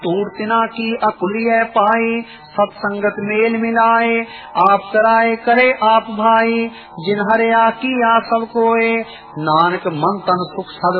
तूर तिना की अकुलिय पाई, सत्संगत मेल मिलाए। आप कराए करे आप भाई, जिन हरिया किया सब कोय। नानक मन तन सुख सद